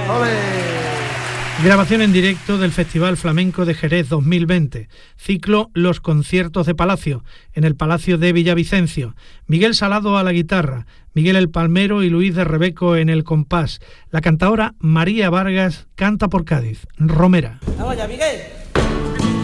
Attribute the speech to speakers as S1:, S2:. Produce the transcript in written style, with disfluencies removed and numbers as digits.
S1: Grabación en directo del Festival Flamenco de Jerez 2020. Ciclo Los Conciertos de Palacio, en el Palacio de Villavicencio. Miguel Salado a la guitarra, Miguel el Palmero y Luis de Rebeco en el compás. La cantaora María Vargas canta por Cádiz. Romera.
S2: Vamos ya, Miguel.